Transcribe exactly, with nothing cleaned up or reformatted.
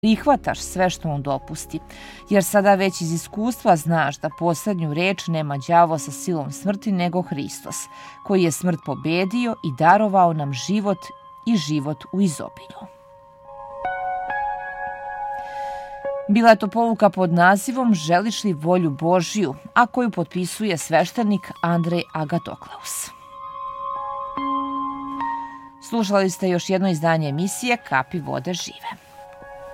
prihvataš sve što on dopusti, jer sada već iz iskustva znaš da poslednju reč nema đavo sa silom smrti nego Hristos, koji je smrt pobedio i darovao nam život i život u izobilju. Bila je to pouka pod nazivom Želiš li volju Božju, a koju potpisuje sveštenik Andrej Agatoklaus. Slušali ste još jedno izdanje emisije Kapi vode žive.